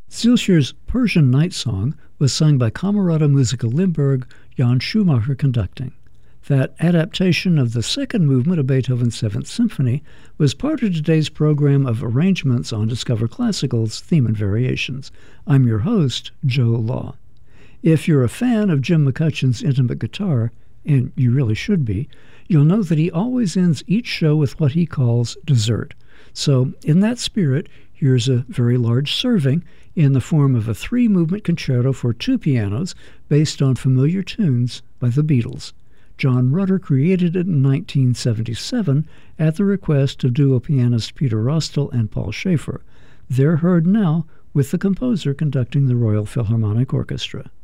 Zilcher's Persian Night Song was sung by Camerata Musica Limburg, Jan Schumacher conducting. That adaptation of the second movement of Beethoven's Seventh Symphony was part of today's program of arrangements on Discover Classical's Theme and Variations. I'm your host, Joe Law. If you're a fan of Jim McCutcheon's intimate guitar, and you really should be, you'll know that he always ends each show with what he calls dessert. So, in that spirit, here's a very large serving in the form of a 3-movement concerto for 2 pianos based on familiar tunes by the Beatles. John Rutter created it in 1977 at the request of duo pianist Peter Rostel and Paul Schaefer. They're heard now with the composer conducting the Royal Philharmonic Orchestra.